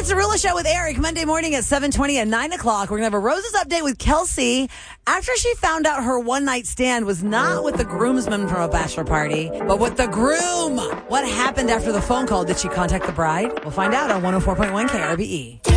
It's a Rula Show with Eric, Monday morning at 7:20 at 9 o'clock. We're going to have a Roses update with Kelsey after she found out her one-night stand was not with the groomsman from a bachelor party, but with the groom. What happened after the phone call? Did she contact the bride? We'll find out on 104.1 KRBE.